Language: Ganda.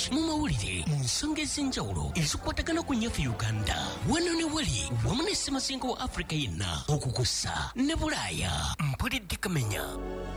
mu mawulire mu nsonga ez'enjawulo ezikwatagana ku nnyafu Uganda wano ne wali wamu ne Ssemazinga wa Africa yenna okukussa ne Bulaaya mpulidde Kamenya.